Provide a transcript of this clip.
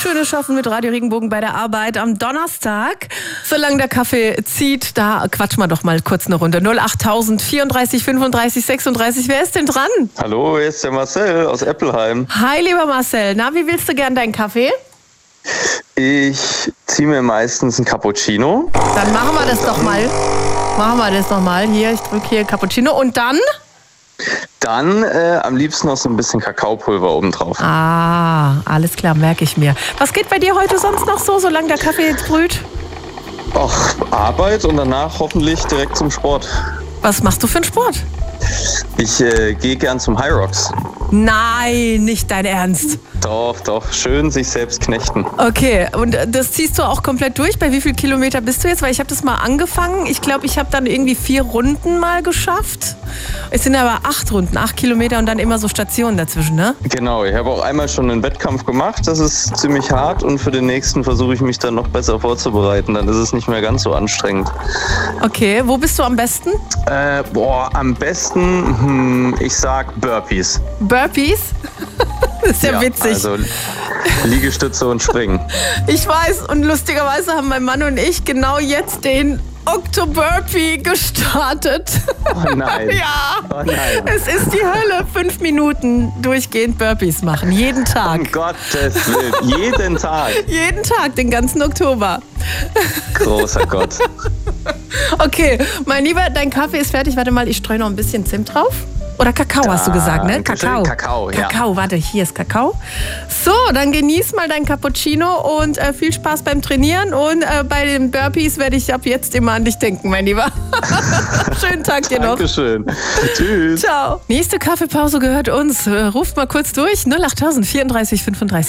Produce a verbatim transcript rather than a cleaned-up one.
Schönes Schaffen mit Radio Regenbogen bei der Arbeit am Donnerstag. Solange der Kaffee zieht, da quatschen wir doch mal kurz eine Runde. null achttausend vierunddreißig fünfunddreißig sechsunddreißig. Wer ist denn dran? Hallo, hier ist der Marcel aus Eppelheim. Hi, lieber Marcel. Na, wie willst du gern deinen Kaffee? Ich ziehe mir meistens einen Cappuccino. Dann machen wir das doch mal. Machen wir das doch mal. Hier, ich drücke hier Cappuccino. Und dann? Dann äh, am liebsten noch so ein bisschen Kakaopulver obendrauf. Ah, alles klar, merke ich mir. Was geht bei dir heute sonst noch so, solange der Kaffee jetzt brüht? Ach, Arbeit und danach hoffentlich direkt zum Sport. Was machst du für einen Sport? Ich äh, gehe gern zum High Rocks. Nein, nicht dein Ernst. Doch, doch, schön sich selbst knechten. Okay, und das ziehst du auch komplett durch? Bei wie viel Kilometer bist du jetzt? Weil ich habe das mal angefangen. Ich glaube, ich habe dann irgendwie vier Runden mal geschafft. Es sind aber acht Runden, acht Kilometer und dann immer so Stationen dazwischen, ne? Genau, ich habe auch einmal schon einen Wettkampf gemacht. Das ist ziemlich hart und für den nächsten versuche ich mich dann noch besser vorzubereiten. Dann ist es nicht mehr ganz so anstrengend. Okay, wo bist du am besten? Äh, boah, am besten, hm, ich sag Burpees. Burpees? Das ist ja, ja witzig. Also Liegestütze und Springen. Ich weiß, und lustigerweise haben mein Mann und ich genau jetzt den Octoburpee gestartet. Oh nein. Ja. Oh nein. Es ist die Hölle. Fünf Minuten durchgehend Burpees machen. Jeden Tag. Um Gottes Willen. Jeden Tag. Jeden Tag, den ganzen Oktober. Großer Gott. Okay, mein Lieber, dein Kaffee ist fertig. Warte mal, ich streue noch ein bisschen Zimt drauf. Oder Kakao hast du gesagt, ne? Kakao. Kakao, ja. Kakao, warte, hier ist Kakao. So, dann genieß mal dein Cappuccino und äh, viel Spaß beim Trainieren. Und äh, bei den Burpees werde ich ab jetzt immer an dich denken, mein Lieber. Schönen Tag dir noch. Dankeschön. Tschüss. Ciao. Nächste Kaffeepause gehört uns. Ruft mal kurz durch. null achttausend vierunddreißig fünfunddreißig.